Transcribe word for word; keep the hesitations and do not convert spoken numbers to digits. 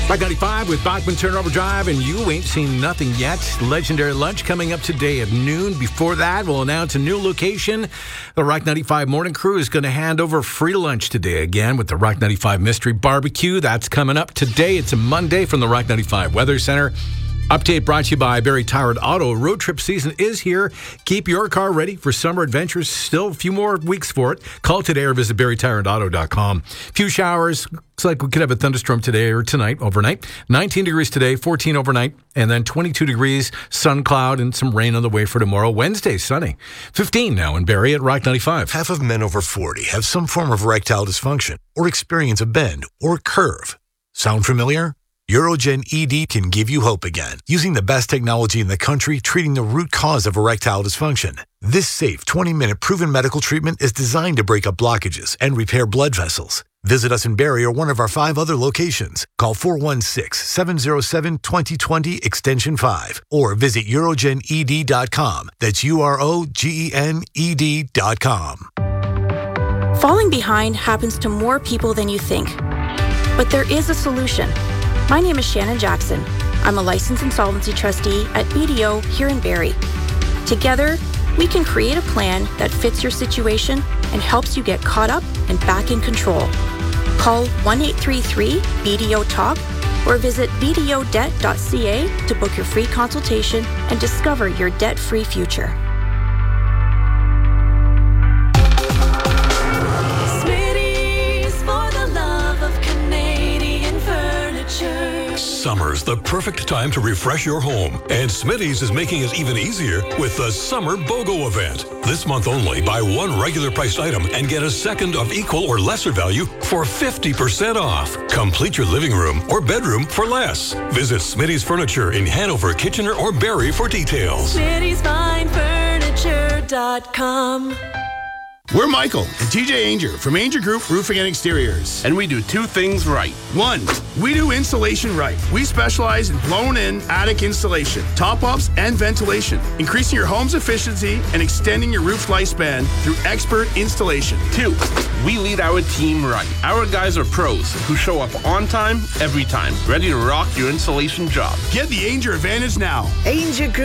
Rock ninety-five with Bachman Turner Overdrive, and you ain't seen nothing yet. Legendary lunch coming up today at noon. Before that, we'll announce a new location. The Rock ninety-five Morning Crew is going to hand over free lunch today again with the Rock ninety-five Mystery Barbecue. That's coming up today. It's a Monday from the Rock ninety-five Weather Center. Update brought to you by Barrie Tire and Auto. Road trip season is here. Keep your car ready for summer adventures. Still a few more weeks for it. Call today or visit barrie tire and auto dot com. Few showers. Looks like we could have a thunderstorm today or tonight, overnight. nineteen degrees today, fourteen overnight, and then twenty-two degrees, sun cloud, and some rain on the way for tomorrow. Wednesday, sunny. fifteen now in Barrie at Rock ninety-five. Half of men over forty have some form of erectile dysfunction or experience a bend or curve. Sound familiar? Urogen E D can give you hope again, using the best technology in the country treating the root cause of erectile dysfunction. This safe twenty-minute proven medical treatment is designed to break up blockages and repair blood vessels. Visit us in Barrie or one of our five other locations. Call four one six, seven zero seven, two zero two zero extension five or visit urogen e d dot com. That's U R O G E N E D dot com. Falling behind happens to more people than you think. But there is a solution. My name is Shannon Jackson. I'm a licensed insolvency trustee at B D O here in Barrie. Together, we can create a plan that fits your situation and helps you get caught up and back in control. Call one eight three three B D O talk or visit b d o debt dot c a to book your free consultation and discover your debt-free future. Summer's the perfect time to refresh your home, and Smitty's is making it even easier with the Summer BOGO event. This month only, buy one regular priced item and get a second of equal or lesser value for fifty percent off. Complete your living room or bedroom for less. Visit Smitty's Furniture in Hanover, Kitchener, or Barrie for details. Smitty's Fine Furniture dot com. We're Michael and T J Ainger from Ainger Group Roofing and Exteriors. And we do two things right. One, we do insulation right. We specialize in blown-in attic installation, top-ups, and ventilation, increasing your home's efficiency and extending your roof lifespan through expert installation. Two, we lead our team right. Our guys are pros who show up on time, every time, ready to rock your insulation job. Get the Ainger advantage now. Ainger Group.